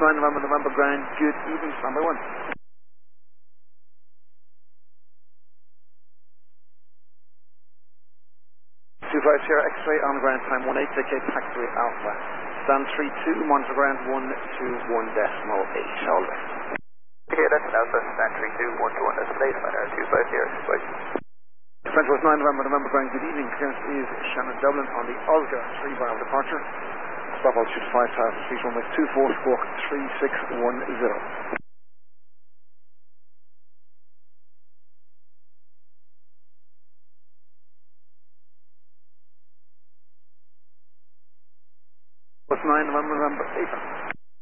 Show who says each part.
Speaker 1: 9 November ground, good evening, standby 1. 25 Sierra X-ray on ground, time 18, JK Taxiway Alpha. Stand 32, monitor ground 121.8, all right.
Speaker 2: Okay, that's Alpha, stand 32, 121.8, Manor 25 Sierra, bye.
Speaker 1: French West 9 November ground, good evening. Clearance is Shannon Dublin on the Oscar 3 bar of departure. Stop altitude 5,000 feet, runway 24, squawk 3610. West 9 November 8.